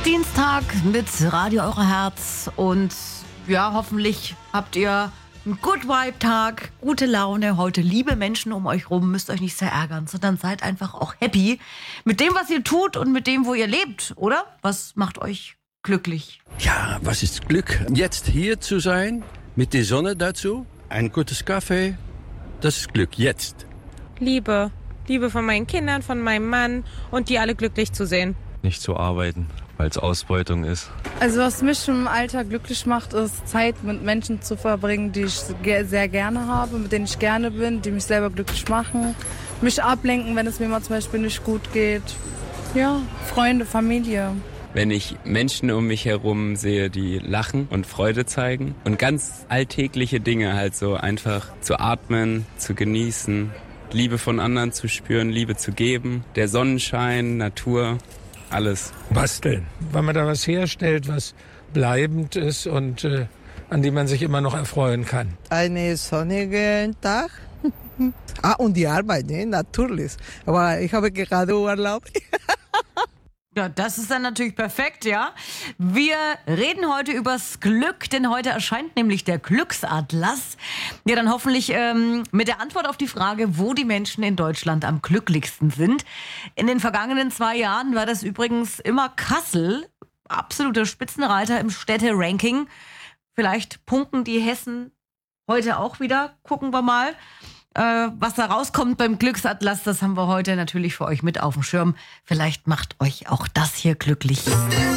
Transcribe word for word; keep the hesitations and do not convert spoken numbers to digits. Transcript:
Dienstag mit Radio Eure Herz und ja, hoffentlich habt ihr einen Good Vibe Tag, gute Laune heute. Liebe Menschen um euch rum, müsst euch nicht sehr ärgern, sondern seid einfach auch happy mit dem, was ihr tut und mit dem, wo ihr lebt, oder? Was macht euch glücklich? Ja, was ist Glück? Jetzt hier zu sein, mit der Sonne dazu, ein gutes Kaffee, das ist Glück, jetzt. Liebe. Liebe von meinen Kindern, von meinem Mann und die alle glücklich zu sehen. Nicht zu arbeiten, weil es Ausbeutung ist. Also was mich im Alltag glücklich macht, ist Zeit mit Menschen zu verbringen, die ich sehr gerne habe, mit denen ich gerne bin, die mich selber glücklich machen. Mich ablenken, wenn es mir mal zum Beispiel nicht gut geht. Ja, Freunde, Familie. Wenn ich Menschen um mich herum sehe, die lachen und Freude zeigen und ganz alltägliche Dinge halt so einfach zu atmen, zu genießen, Liebe von anderen zu spüren, Liebe zu geben, der Sonnenschein, Natur, alles. Basteln, weil man da was herstellt, was bleibend ist und äh, an dem man sich immer noch erfreuen kann. Einen sonnigen Tag. Ah, und die Arbeit, ne? Natürlich. Aber ich habe gerade Urlaub. Ja, das ist dann natürlich perfekt, ja. Wir reden heute übers Glück, denn heute erscheint nämlich der Glücksatlas. Ja, dann hoffentlich ähm, mit der Antwort auf die Frage, wo die Menschen in Deutschland am glücklichsten sind. In den vergangenen zwei Jahren war das übrigens immer Kassel, absoluter Spitzenreiter im Städte-Ranking. Vielleicht punkten die Hessen heute auch wieder, gucken wir mal. Äh, was da rauskommt beim Glücksatlas, das haben wir heute natürlich für euch mit auf dem Schirm. Vielleicht macht euch auch das hier glücklich.